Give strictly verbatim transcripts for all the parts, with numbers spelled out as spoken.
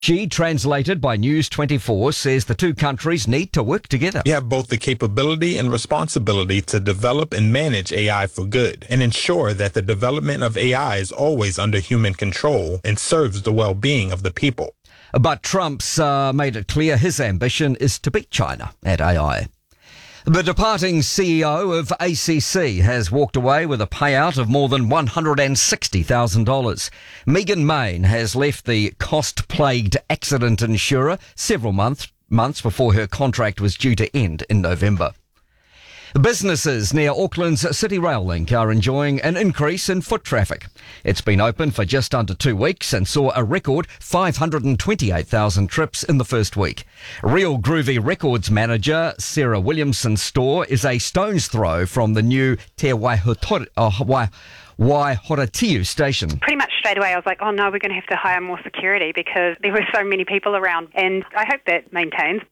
Xi, translated by News twenty-four, says the two countries need to work together. We have both the capability and responsibility to develop and manage A I for good and ensure that the development of A I is always under human control and serves the well-being of the people. But Trump's uh, made it clear his ambition is to beat China at A I. The departing C E O of A C C has walked away with a payout of more than one hundred sixty thousand dollars. Megan Main has left the cost-plagued accident insurer several months, months before her contract was due to end in November. Businesses near Auckland's City Rail Link are enjoying an increase in foot traffic. It's been open for just under two weeks and saw a record five hundred twenty-eight thousand trips in the first week. Real Groovy Records manager Sarah Williamson's store is a stone's throw from the new Te Waihotori, uh, Wai, Waihoratiu station. Pretty much straight away I was like, oh no, we're going to have to hire more security because there were so many people around, and I hope that maintains.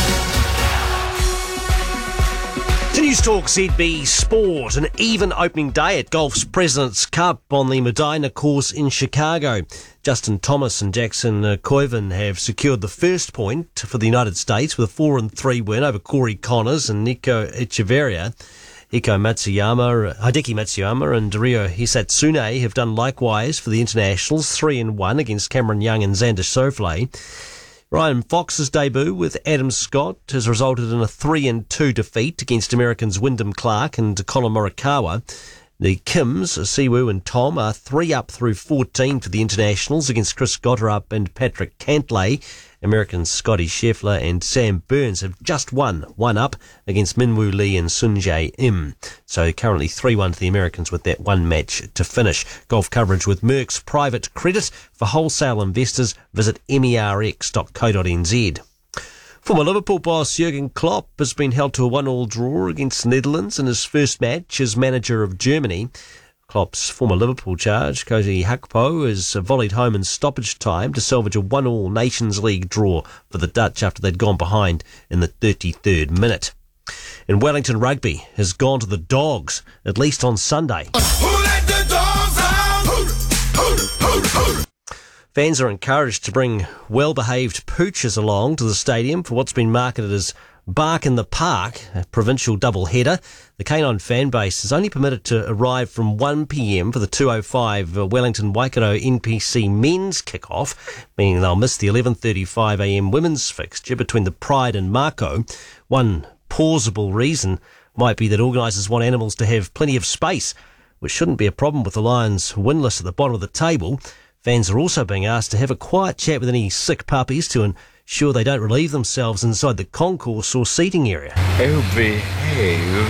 To News Talk Z B Sport, an even opening day at golf's President's Cup on the Medina course in Chicago. Justin Thomas and Jackson Koiven have secured the first point for the United States with a four and three win over Corey Connors and Nico Echeverria. Hiko Matsuyama, Hideki Matsuyama and Rio Hisatsune have done likewise for the internationals, three and one against Cameron Young and Xander Schauffele. Ryan Fox's debut with Adam Scott has resulted in a three and two defeat against Americans Wyndham Clark and Colin Morikawa. The Kims, Siwoo and Tom are three up through fourteen for the internationals against Chris Gotterup and Patrick Cantlay. Americans Scotty Scheffler and Sam Burns have just won one up against Minwoo Lee and Sunjae Im. So currently three one to the Americans with that one match to finish. Golf coverage with Merck's private credit. For wholesale investors, visit merx dot co dot n z. Former Liverpool boss Jurgen Klopp has been held to a one-all draw against the Netherlands in his first match as manager of Germany. Klopp's former Liverpool charge, Cozy Hakpo, has volleyed home in stoppage time to salvage a one-all Nations League draw for the Dutch after they'd gone behind in the thirty-third minute. And Wellington Rugby has gone to the Dogs, at least on Sunday. Who let the dogs out? Who, who, who, who. Fans are encouraged to bring well-behaved pooches along to the stadium for what's been marketed as Bark in the Park, a provincial double-header. The canine fan base is only permitted to arrive from one p m for the two oh five Wellington Waikato N P C men's kick-off, meaning they'll miss the eleven thirty-five a m women's fixture between the Pride and Mako. One plausible reason might be that organisers want animals to have plenty of space, which shouldn't be a problem with the Lions winless at the bottom of the table. Fans are also being asked to have a quiet chat with any sick puppies to ensure they don't relieve themselves inside the concourse or seating area. Oh, behave.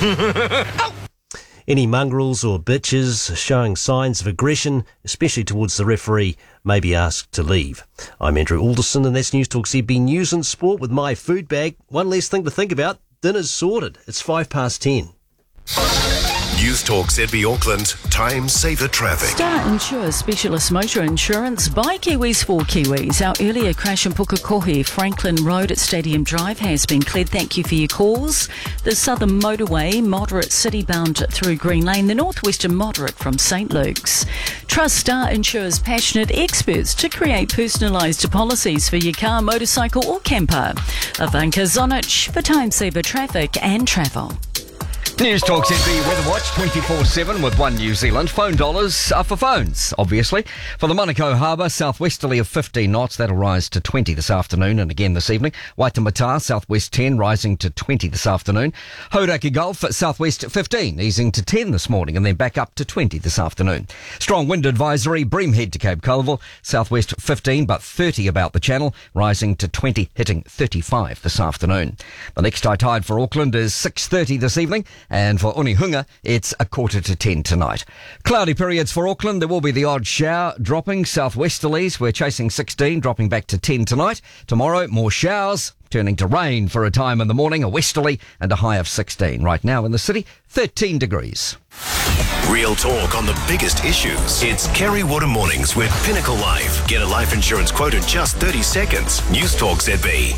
Any mongrels or bitches showing signs of aggression, especially towards the referee, may be asked to leave. I'm Andrew Alderson, and that's News Talk Z B News and Sport with my food bag. One less thing to think about. Dinner's sorted. It's five past ten. News Talk Z B Auckland, time saver traffic. Star Insure Specialist Motor Insurance by Kiwis for Kiwis. Our earlier crash in Pukekohe, Franklin Road at Stadium Drive has been cleared. Thank you for your calls. The Southern Motorway, moderate city bound through Green Lane. The Northwestern moderate from St Luke's. Trust Star Insure's passionate experts to create personalised policies for your car, motorcycle or camper. Ivanka Zonic for time saver traffic and travel. News Talk Z B Weather Watch twenty-four seven with One New Zealand. Phone dollars are for phones, obviously. For the Manukau Harbour, southwesterly of fifteen knots. That'll rise to twenty this afternoon and again this evening. Waitemata, southwest ten, rising to twenty this afternoon. Hauraki Gulf, southwest fifteen, easing to ten this morning and then back up to twenty this afternoon. Strong wind advisory, Breamhead to Cape Colville, southwest fifteen but thirty about the channel, rising to twenty, hitting thirty-five this afternoon. The next high tide for Auckland is six thirty this evening. And for Onehunga, it's a quarter to ten tonight. Cloudy periods for Auckland. There will be the odd shower dropping southwesterlies. We're chasing sixteen, dropping back to ten tonight. Tomorrow, more showers, turning to rain for a time in the morning, a westerly and a high of sixteen. Right now in the city, thirteen degrees. Real talk on the biggest issues. It's Kerry Water Mornings with Pinnacle Life. Get a life insurance quote in just thirty seconds. News Talk Z B.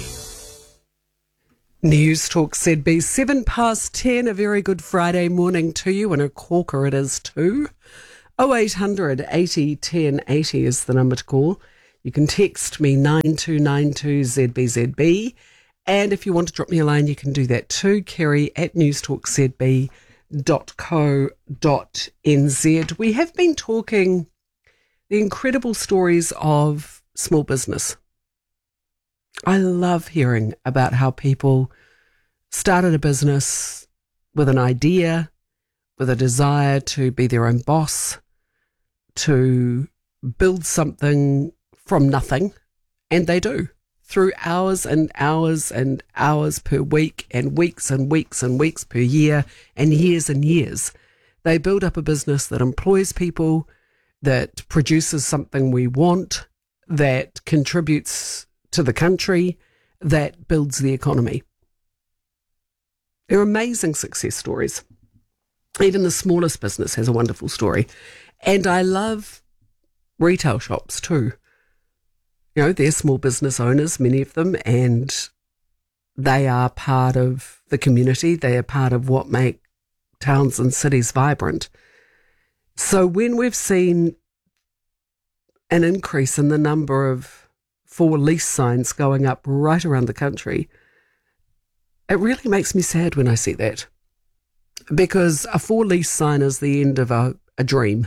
News Talk Z B, seven past ten, a very good Friday morning to you, and a corker it is too. oh eight hundred eighty ten eighty is the number to call. You can text me nine two nine two Z B Z B. And if you want to drop me a line, you can do that too. Kerry at newstalkzb dot co dot n z. We have been talking the incredible stories of small business. I love hearing about how people started a business with an idea, with a desire to be their own boss, to build something from nothing, and they do. Through hours and hours and hours per week and weeks and weeks and weeks per year and years and years, they build up a business that employs people, that produces something we want, that contributes to the country, that builds the economy. They're amazing success stories. Even the smallest business has a wonderful story. And I love retail shops too. You know, they're small business owners, many of them, and they are part of the community. They are part of what make towns and cities vibrant. So when we've seen an increase in the number of for lease signs going up right around the country, it really makes me sad when I see that. Because a for lease sign is the end of a, a dream.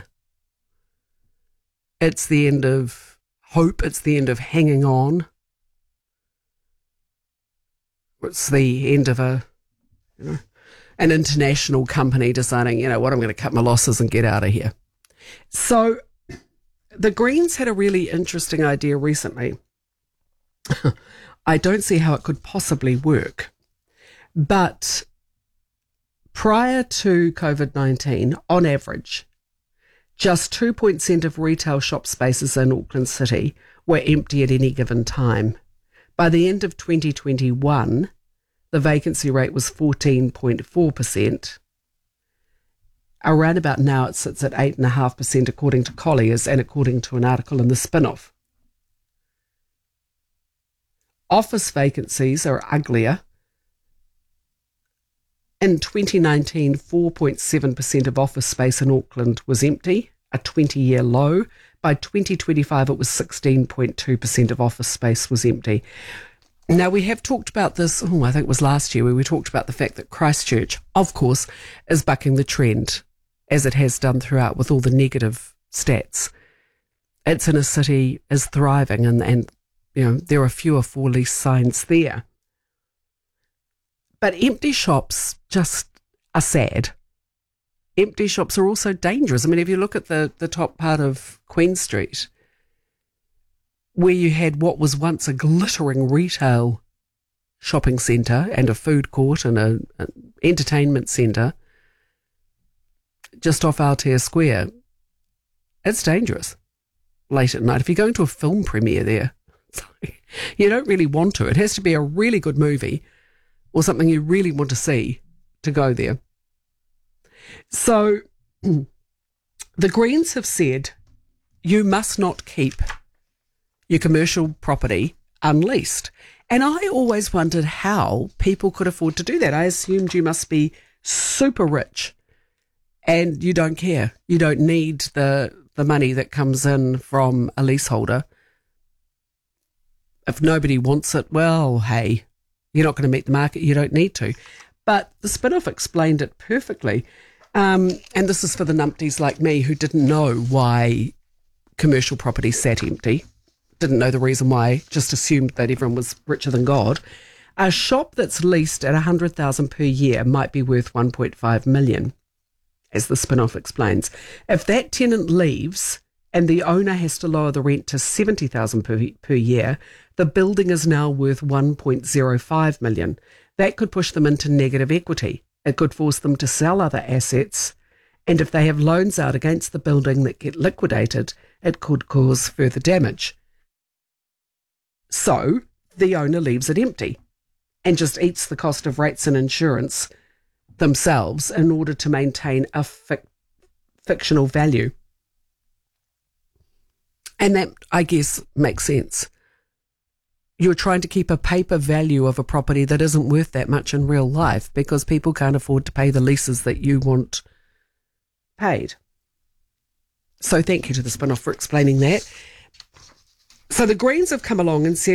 It's the end of hope, it's the end of hanging on. It's the end of a, you know, an international company deciding, you know what, I'm going to cut my losses and get out of here. So the Greens had a really interesting idea recently. I don't see how it could possibly work. But prior to COVID nineteen, on average, just two percent of retail shop spaces in Auckland City were empty at any given time. By the end of twenty twenty-one, the vacancy rate was fourteen point four percent. Around about now, it sits at eight point five percent according to Colliers and according to an article in the Spin-Off. Office vacancies are uglier. In twenty nineteen, four point seven percent of office space in Auckland was empty, a twenty-year low. By twenty twenty-five, it was sixteen point two percent of office space was empty. Now, we have talked about this, oh, I think it was last year, where we talked about the fact that Christchurch, of course, is bucking the trend, as it has done throughout with all the negative stats. Its inner city is thriving, and, and you know there are fewer for lease signs there. But empty shops just are sad. Empty shops are also dangerous. I mean, if you look at the, the top part of Queen Street, where you had what was once a glittering retail shopping centre and a food court and an entertainment centre just off Aotea Square, it's dangerous late at night. If you're going to a film premiere there, you don't really want to. It has to be a really good movie or something you really want to see to go there. So the Greens have said you must not keep your commercial property unleased. And I always wondered how people could afford to do that. I assumed you must be super rich and you don't care. You don't need the, the money that comes in from a leaseholder. If nobody wants it, well, hey, you're not going to meet the market, you don't need to. But the Spin-Off explained it perfectly. Um, and this is for the numpties like me who didn't know why commercial property sat empty, didn't know the reason why, just assumed that everyone was richer than God. A shop that's leased at one hundred thousand dollars per year might be worth one point five million dollars, as the Spin-Off explains. If that tenant leaves and the owner has to lower the rent to seventy thousand dollars per, per year, the building is now worth one point zero five million dollars. That could push them into negative equity. It could force them to sell other assets, and if they have loans out against the building that get liquidated, it could cause further damage. So the owner leaves it empty and just eats the cost of rates and insurance themselves in order to maintain a fic- fictional value. And that, I guess, makes sense. You're trying to keep a paper value of a property that isn't worth that much in real life because people can't afford to pay the leases that you want paid. So thank you to the Spin-Off for explaining that. So the Greens have come along and said,